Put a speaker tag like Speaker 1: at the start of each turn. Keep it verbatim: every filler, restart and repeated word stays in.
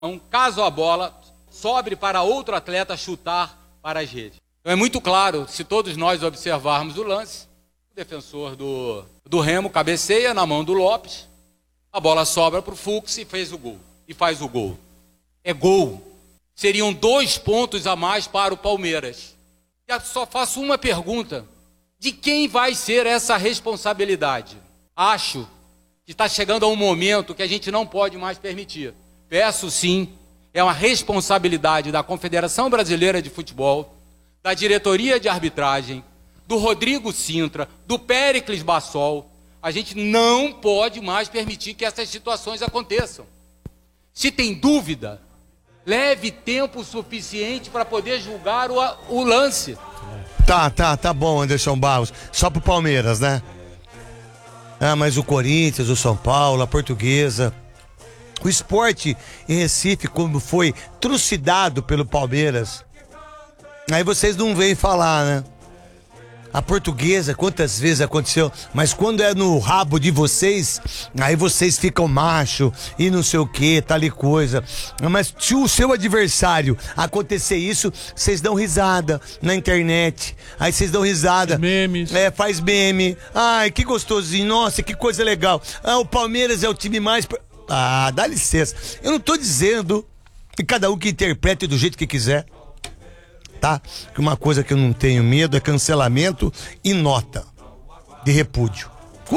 Speaker 1: Então, caso a bola sobre para outro atleta chutar para as redes. Então é muito claro, se todos nós observarmos o lance, o defensor do, do Remo cabeceia na mão do Lopes, a bola sobra para o Fux e fez o gol. E faz o gol. É gol. Seriam dois pontos a mais para o Palmeiras. E só faço uma pergunta. De quem vai ser essa responsabilidade? Acho que está chegando a um momento que a gente não pode mais permitir. Peço sim, é uma responsabilidade da Confederação Brasileira de Futebol, da diretoria de arbitragem, do Rodrigo Sintra, do Péricles Bassol. A gente não pode mais permitir que essas situações aconteçam. Se tem dúvida, leve tempo suficiente para poder julgar o, o lance.
Speaker 2: Tá, tá, tá bom, Anderson Barros. Só pro Palmeiras, né? Ah, mas o Corinthians, o São Paulo, a Portuguesa, o Sport em Recife, como foi trucidado pelo Palmeiras, aí vocês não vêm falar, né? A Portuguesa, quantas vezes aconteceu, mas quando é no rabo de vocês, aí vocês ficam macho e não sei o que, tal e coisa. Mas se o seu adversário acontecer isso, vocês dão risada na internet, aí vocês dão risada.
Speaker 3: Memes.
Speaker 2: É, faz meme. Ai, que gostosinho, nossa, que coisa legal. Ah, o Palmeiras é o time mais... Ah, dá licença. Eu não tô dizendo que cada um que interprete do jeito que quiser. Tá? Que uma coisa que eu não tenho medo é cancelamento e nota de repúdio.